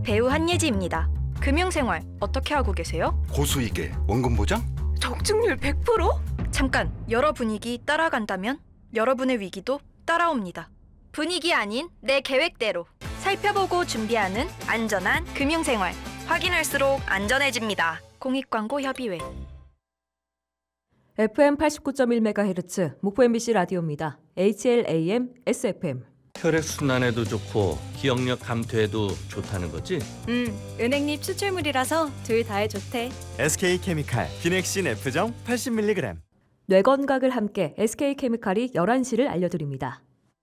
배우 한예지입니다. 금융생활 어떻게 하고 계세요? 고수익에 원금 보장? 적중률 100%? 잠깐, 여러 분위기 따라간다면 여러분의 위기도 따라옵니다. 분위기 아닌 내 계획대로 살펴보고 준비하는 안전한 금융생활. 확인할수록 안전해집니다. 공익광고협의회. FM 89.1MHz 목포 MBC 라디오입니다. HLAM, SFM. 혈액순환에도 좋고 기억력 감퇴에도 좋다는 거지? 은행잎 추출물이라서 둘 다에 좋대. SK케미칼 비넥신 F정 80mg. 뇌 건강을 함께 SK케미칼이 11시를 알려드립니다.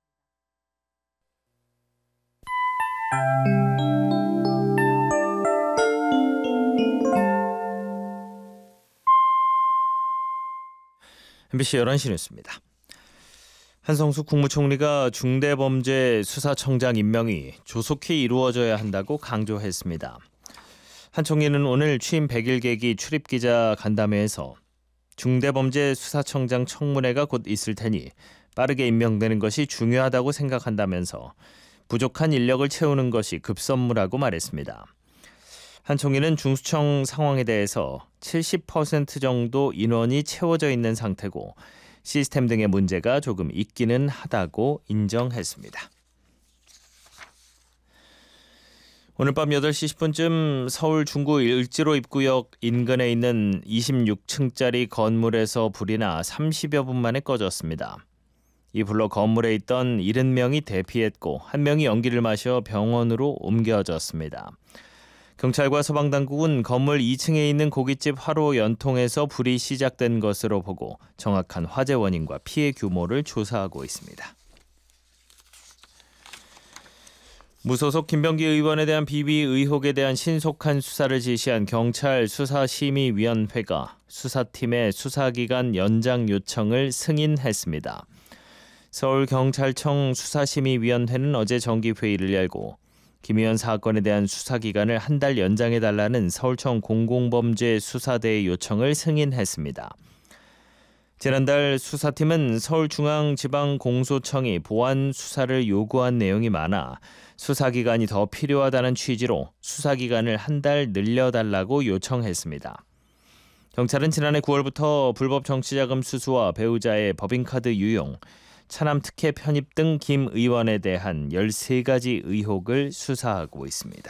MBC 11시 뉴스입니다. 한성수 국무총리가 중대범죄수사청장 임명이 조속히 이루어져야 한다고 강조했습니다. 한 총리는 오늘 취임 100일 계기 출입기자 간담회에서 중대범죄수사청장 청문회가 곧 있을 테니 빠르게 임명되는 것이 중요하다고 생각한다면서 부족한 인력을 채우는 것이 급선무라고 말했습니다. 한 총리는 중수청 상황에 대해서 70% 정도 인원이 채워져 있는 상태고 시스템 등의 문제가 조금 있기는 하다고 인정했습니다. 오늘 밤 8시 10분쯤 서울 중구 을지로 입구역 인근에 있는 26층짜리 건물에서 불이 나 30여 분 만에 꺼졌습니다. 이 불로 건물에 있던 70명이 대피했고 1명이 연기를 마셔 병원으로 옮겨졌습니다. 경찰과 소방당국은 건물 2층에 있는 고깃집 화로 연통에서 불이 시작된 것으로 보고 정확한 화재 원인과 피해 규모를 조사하고 있습니다. 무소속 김병기 의원에 대한 비위 의혹에 대한 신속한 수사를 지시한 경찰 수사심의위원회가 수사팀의 수사기간 연장 요청을 승인했습니다. 서울경찰청 수사심의위원회는 어제 정기회의를 열고 김 의원 사건에 대한 수사기간을 한 달 연장해달라는 서울청 공공범죄 수사대의 요청을 승인했습니다. 지난달 수사팀은 서울중앙지방공소청이 보안 수사를 요구한 내용이 많아 수사기간이 더 필요하다는 취지로 수사기간을 한 달 늘려달라고 요청했습니다. 경찰은 지난해 9월부터 불법 정치자금 수수와 배우자의 법인카드 유용, 차남 특혜 편입 등 김 의원에 대한 13가지 의혹을 수사하고 있습니다.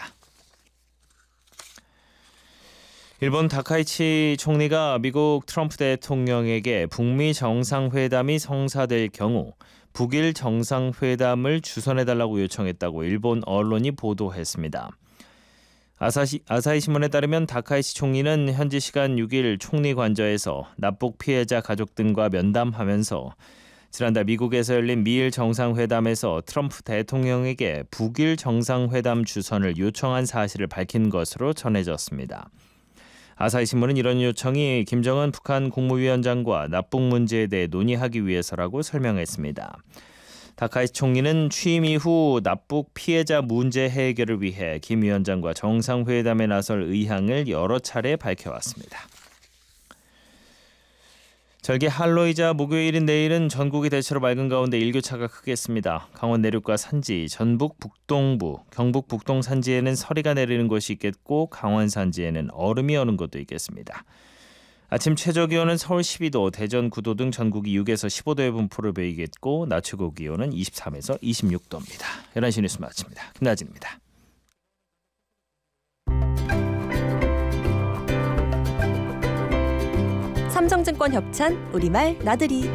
일본 다카이치 총리가 미국 트럼프 대통령에게 북미 정상회담이 성사될 경우 북일 정상회담을 주선해달라고 요청했다고 일본 언론이 보도했습니다. 아사히신문에 따르면 다카이치 총리는 현지 시간 6일 총리 관저에서 납북 피해자 가족 등과 면담하면서 지난달 미국에서 열린 미일 정상회담에서 트럼프 대통령에게 북일 정상회담 주선을 요청한 사실을 밝힌 것으로 전해졌습니다. 아사히신문은 이런 요청이 김정은 북한 국무위원장과 납북 문제에 대해 논의하기 위해서라고 설명했습니다. 다카이치 총리는 취임 이후 납북 피해자 문제 해결을 위해 김 위원장과 정상회담에 나설 의향을 여러 차례 밝혀왔습니다. 절기 할로이자 목요일인 내일은 전국이 대체로 맑은 가운데 일교차가 크겠습니다. 강원 내륙과 산지, 전북 북동부, 경북 북동 산지에는 서리가 내리는 곳이 있겠고 강원 산지에는 얼음이 오는 곳도 있겠습니다. 아침 최저기온은 서울 12도, 대전 9도 등 전국이 6에서 15도의 분포를 보이겠고 낮 최고 기온은 23에서 26도입니다. 11시 뉴스 마칩니다. 김나진입니다. 삼성증권 협찬 우리말 나들이.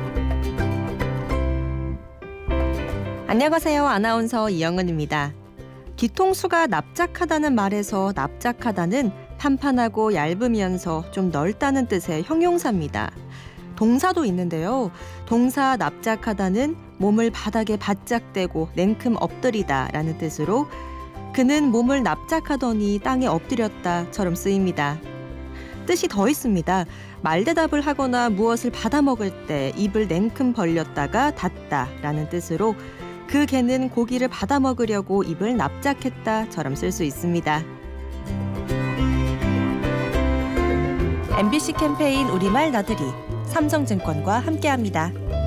안녕하세요. 아나운서 이영은입니다. 뒤통수가 납작하다는 말에서 납작하다는 판판하고 얇으면서 좀 넓다는 뜻의 형용사입니다. 동사도 있는데요. 동사 납작하다는 몸을 바닥에 바짝 대고 냉큼 엎드리다 라는 뜻으로 그는 몸을 납작하더니 땅에 엎드렸다처럼 쓰입니다. 뜻이 더 있습니다. 말대답을 하거나 무엇을 받아먹을 때 입을 냉큼 벌렸다가 닫다라는 뜻으로 그 개는 고기를 받아먹으려고 입을 납작했다처럼 쓸 수 있습니다. MBC 캠페인 우리말 나들이 삼성증권과 함께합니다.